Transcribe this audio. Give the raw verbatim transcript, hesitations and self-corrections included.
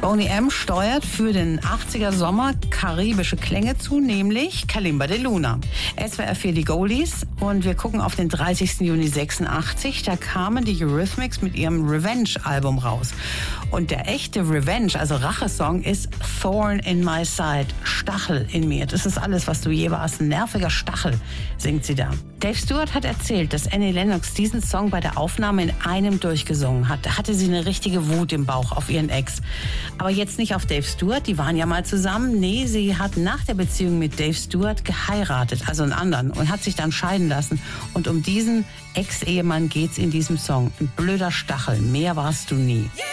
Boney M. steuert für den achtziger Sommer karibische Klänge zu, nämlich Kalimba de Luna. S W R vier die Goldies und wir gucken auf den dreißigsten Juni sechsundachtzig. Da kamen die Eurythmics mit ihrem Revenge-Album raus. Und der echte Revenge, also Rachesong, ist Thorn in my side, Stachel in mir. Das ist alles, was du je warst. Ein nerviger Stachel, singt sie da. Dave Stewart hat erzählt, dass Annie Lennox diesen Song bei der Aufnahme in einem durchgesungen hat. Da hatte sie eine richtige Wut im Bauch auf ihren Ex. Aber jetzt nicht auf Dave Stewart, die waren ja mal zusammen. Nee, sie hat nach der Beziehung mit Dave Stewart geheiratet, also einen anderen, und hat sich dann scheiden lassen. Und um diesen Ex-Ehemann geht's in diesem Song. Ein blöder Stachel, mehr warst du nie. Yeah!